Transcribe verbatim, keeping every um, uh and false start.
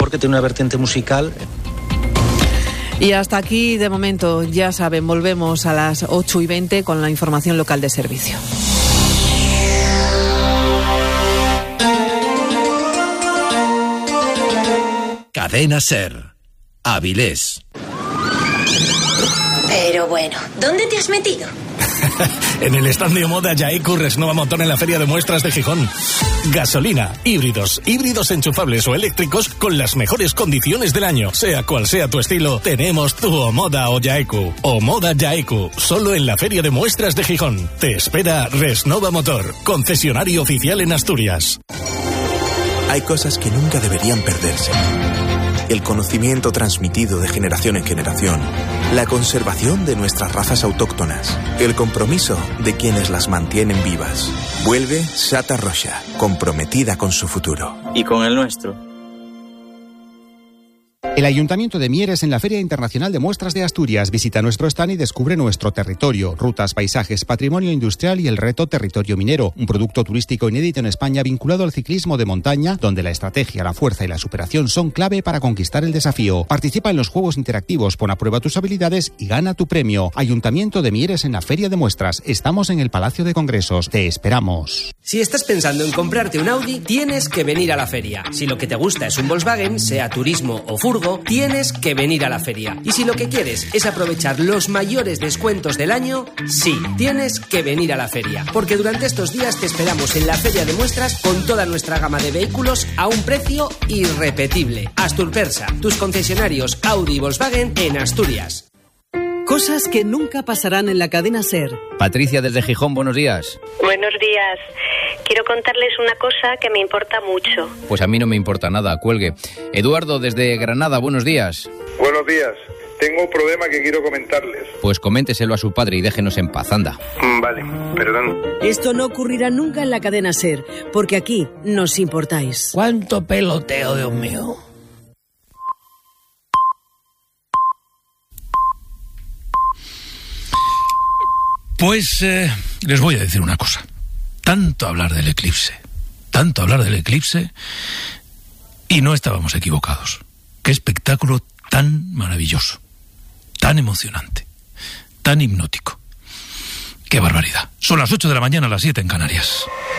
humor que tiene una vertiente musical. Y hasta aquí de momento, ya saben, volvemos a las ocho y veinte con la información local de servicio. Cadena SER, Avilés. Pero bueno, ¿dónde te has metido? En el stand de Omoda Yaeku Resnova Motor en la Feria de Muestras de Gijón. Gasolina, híbridos, híbridos enchufables o eléctricos con las mejores condiciones del año. Sea cual sea tu estilo, tenemos tu Omoda o Yaeku. Omoda Yaeku, solo en la Feria de Muestras de Gijón. Te espera Resnova Motor, concesionario oficial en Asturias. Hay cosas que nunca deberían perderse. El conocimiento transmitido de generación en generación, la conservación de nuestras razas autóctonas, el compromiso de quienes las mantienen vivas. Vuelve Sata Rocha, comprometida con su futuro. Y con el nuestro. El Ayuntamiento de Mieres en la Feria Internacional de Muestras de Asturias visita nuestro stand y descubre nuestro territorio, rutas, paisajes, patrimonio industrial y el reto Territorio Minero, un producto turístico inédito en España vinculado al ciclismo de montaña, donde la estrategia, la fuerza y la superación son clave para conquistar el desafío. Participa en los juegos interactivos, pon a prueba tus habilidades y gana tu premio. Ayuntamiento de Mieres en la Feria de Muestras. Estamos en el Palacio de Congresos. Te esperamos. Si estás pensando en comprarte un Audi, tienes que venir a la feria. Si lo que te gusta es un Volkswagen, sea turismo o furgo, tienes que venir a la feria. Y si lo que quieres es aprovechar los mayores descuentos del año, sí, tienes que venir a la feria. Porque durante estos días te esperamos en la Feria de Muestras con toda nuestra gama de vehículos a un precio irrepetible. Asturpersa, tus concesionarios Audi y Volkswagen en Asturias. Cosas que nunca pasarán en la cadena SER. Patricia desde Gijón, buenos días. Buenos días. Quiero contarles una cosa que me importa mucho. Pues a mí no me importa nada, cuelgue. Eduardo desde Granada, buenos días. Buenos días. Tengo un problema que quiero comentarles. Pues coménteselo a su padre y déjenos en paz, anda. Vale, perdón. Esto no ocurrirá nunca en la cadena SER, porque aquí nos importáis. ¿Cuánto peloteo, Dios mío? Pues eh, les voy a decir una cosa. Tanto hablar del eclipse, tanto hablar del eclipse, y no estábamos equivocados. Qué espectáculo tan maravilloso, tan emocionante, tan hipnótico. Qué barbaridad. Son las ocho de la mañana, las siete en Canarias.